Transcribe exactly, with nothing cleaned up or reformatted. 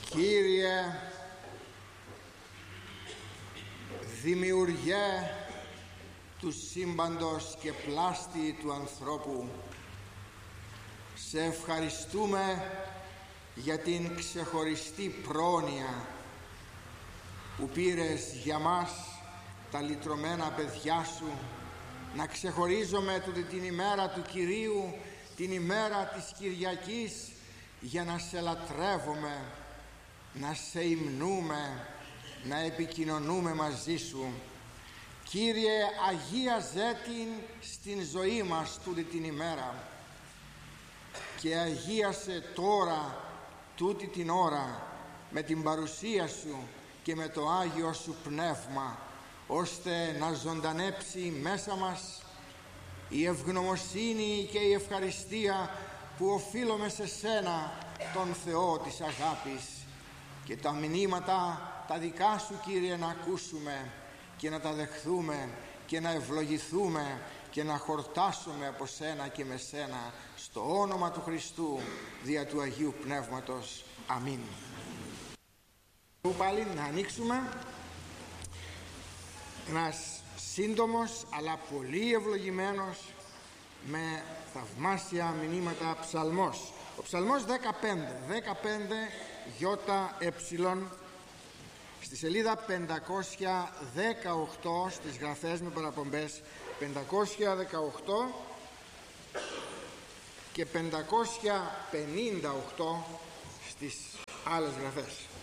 Κύριε, δημιουργέ του σύμπαντος και πλάστη του ανθρώπου, σε ευχαριστούμε για την ξεχωριστή πρόνοια που πήρες για μας, τα λυτρωμένα παιδιά σου, να ξεχωρίζουμε τούτη την ημέρα του Κυρίου, την ημέρα της Κυριακής, για να σε λατρεύουμε, να σε υμνούμε, να επικοινωνούμε μαζί σου. Κύριε, αγίαζε την στην ζωή μας τούτη την ημέρα και αγίασε τώρα τούτη την ώρα με την παρουσία σου και με το Άγιο σου Πνεύμα, ώστε να ζωντανέψει μέσα μας η ευγνωμοσύνη και η ευχαριστία που οφείλουμε σε σένα, τον Θεό της αγάπης, και τα μηνύματα τα δικά σου, Κύριε, να ακούσουμε και να τα δεχθούμε και να ευλογηθούμε και να χορτάσουμε από σένα και με σένα, στο όνομα του Χριστού, δια του Αγίου Πνεύματος. Αμήν. Πάλι να ανοίξουμε ένας σύντομος αλλά πολύ ευλογημένος με θαυμάσια μηνύματα ψαλμός. Ο ψαλμός δεκαπέντε, δεκαπέντε γιώτα εψιλον, στη σελίδα πεντακόσια δεκαοκτώ στις γραφές με παραπομπές, πεντακόσια δεκαοκτώ και πεντακόσια πενήντα οκτώ στις άλλες γραφές.